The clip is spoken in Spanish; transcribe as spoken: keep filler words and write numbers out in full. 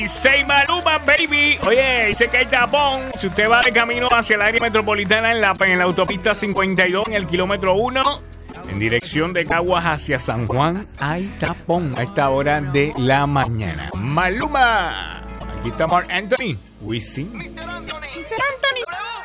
Say Maluma, baby. Oye, dice que hay tapón. Si usted va de camino hacia el área metropolitana en la, en la autopista cincuenta y dos, en el kilómetro uno, en dirección de Caguas hacia San Juan, hay tapón a esta hora de la mañana. Maluma. Aquí está Marc Anthony. We sing. mister Anthony.